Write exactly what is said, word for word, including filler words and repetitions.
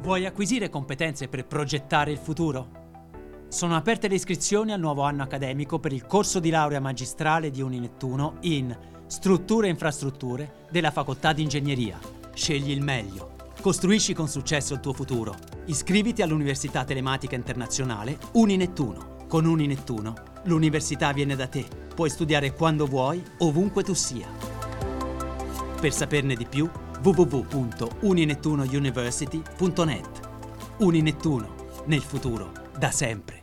Vuoi acquisire competenze per progettare il futuro? Sono aperte le iscrizioni al nuovo anno accademico per il corso di laurea magistrale di Uninettuno in Strutture e Infrastrutture della Facoltà di Ingegneria. Scegli il meglio. Costruisci con successo il tuo futuro. Iscriviti all'Università Telematica Internazionale Uninettuno. Con Uninettuno, l'università viene da te. Puoi studiare quando vuoi, ovunque tu sia. Per saperne di più, w w w punto uninettunouniversity punto net. Uninettuno, nel futuro, da sempre.